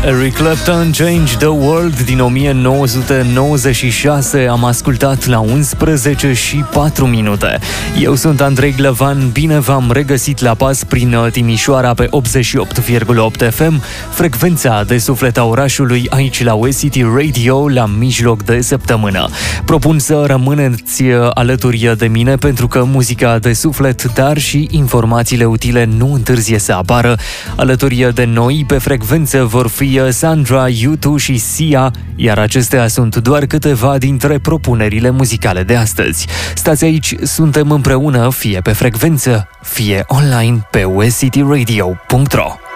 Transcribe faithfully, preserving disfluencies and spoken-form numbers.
Eric Clapton, Change the World din o mie nouă sute nouăzeci și șase. Am ascultat la unsprezece și patru minute. Eu sunt Andrei Glăvan, bine v-am regăsit la pas prin Timișoara pe optzeci și opt virgulă opt F M, frecvența de suflet a orașului, aici la West City Radio, la mijloc de săptămână. Propun să rămâneți alături de mine pentru că muzica de suflet, dar și informațiile utile nu întârzie să apară. Alături de noi pe frecvență vor fi Sandra, U doi și Sia, iar acestea sunt doar câteva dintre propunerile muzicale de astăzi. Stați aici, suntem împreună, fie pe frecvență, fie online pe west city radio punct ro.